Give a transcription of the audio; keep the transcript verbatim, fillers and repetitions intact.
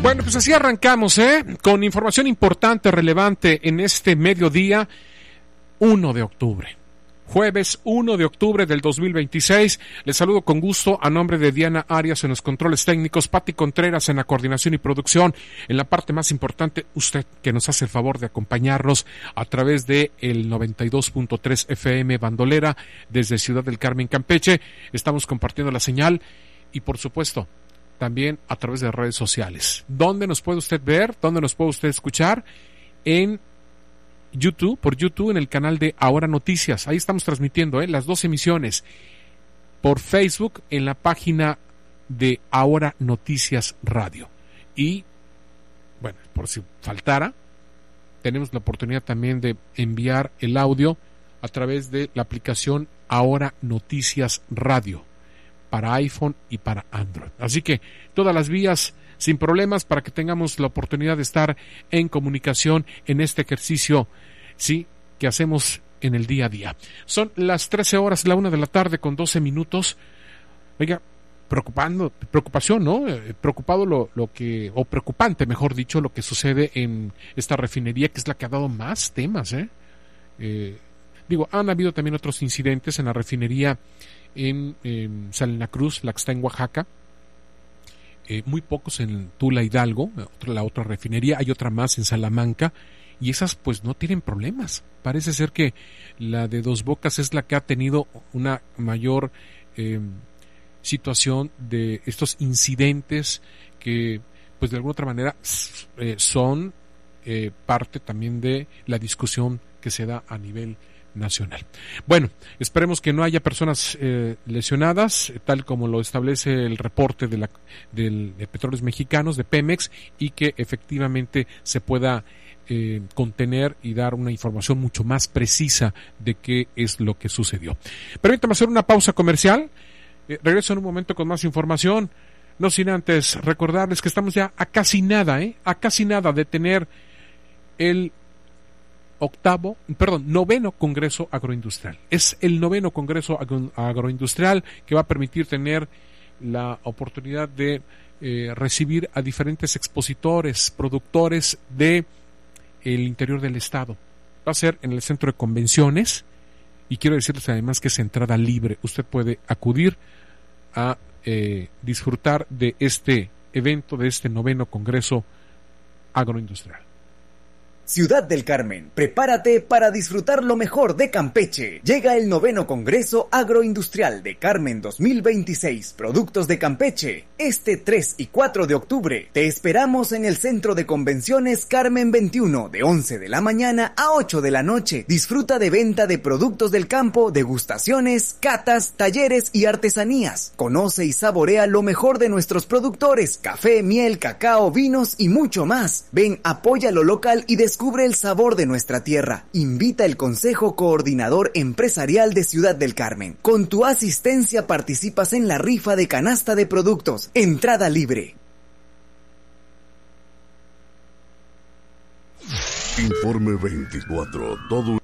Bueno, pues así arrancamos, ¿eh? Con información importante, relevante en este mediodía, uno de octubre. Jueves uno de octubre del dos mil veintiséis. Les saludo con gusto a nombre de Diana Arias en los controles técnicos, Pati Contreras en la coordinación y producción. En la parte más importante, usted que nos hace el favor de acompañarnos a través de el noventa y dos punto tres F M Bandolera desde Ciudad del Carmen, Campeche. Estamos compartiendo la señal y, por supuesto, también a través de redes sociales. ¿Dónde nos puede usted ver? ¿Dónde nos puede usted escuchar? En YouTube, por YouTube, en el canal de Ahora Noticias. Ahí estamos transmitiendo ¿eh? las dos emisiones. Por Facebook, en la página de Ahora Noticias Radio. Y, bueno, por si faltara, tenemos la oportunidad también de enviar el audio a través de la aplicación Ahora Noticias Radio, para iPhone y para Android. Así que todas las vías sin problemas para que tengamos la oportunidad de estar en comunicación en este ejercicio, sí, que hacemos en el día a día. Son las trece horas, la una de la tarde con doce minutos. Oiga, preocupando, preocupación, ¿no? Eh, preocupado lo, lo que, o preocupante, mejor dicho, lo que sucede en esta refinería, que es la que ha dado más temas, ¿eh? Eh, digo, han habido también otros incidentes en la refinería en, en Salina Cruz, la que está en Oaxaca, eh, muy pocos en Tula Hidalgo, la otra refinería, hay otra más en Salamanca, y esas pues no tienen problemas. Parece ser que la de Dos Bocas es la que ha tenido una mayor eh, situación de estos incidentes que pues de alguna otra manera eh, son eh, parte también de la discusión que se da a nivel nacional. Bueno, esperemos que no haya personas eh, lesionadas, tal como lo establece el reporte de, la, del, de Petróleos Mexicanos, de Pemex, y que efectivamente se pueda eh, contener y dar una información mucho más precisa de qué es lo que sucedió. Permítame hacer una pausa comercial. Eh, regreso en un momento con más información. No sin antes recordarles que estamos ya a casi nada, ¿eh? A casi nada de tener el octavo, perdón, noveno Congreso Agroindustrial. Es el noveno Congreso agro, Agroindustrial que va a permitir tener la oportunidad de eh, recibir a diferentes expositores, productores de el interior del estado. Va a ser en el centro de convenciones y quiero decirles además que es entrada libre. Usted puede acudir a eh, disfrutar de este evento, de este noveno Congreso Agroindustrial. Ciudad del Carmen, prepárate para disfrutar lo mejor de Campeche. Llega el noveno Congreso Agroindustrial de Carmen dos mil veintiséis, Productos de Campeche. Este tres y cuatro de octubre te esperamos en el Centro de Convenciones Carmen veintiuno, de once de la mañana a ocho de la noche. Disfruta de venta de productos del campo, degustaciones, catas, talleres y artesanías. Conoce y saborea lo mejor de nuestros productores: café, miel, cacao, vinos y mucho más. Ven, apoya lo local y descubre Descubre el sabor de nuestra tierra. Invita el Consejo Coordinador Empresarial de Ciudad del Carmen. Con tu asistencia participas en la rifa de canasta de productos. Entrada libre. Informe veinticuatro. Todo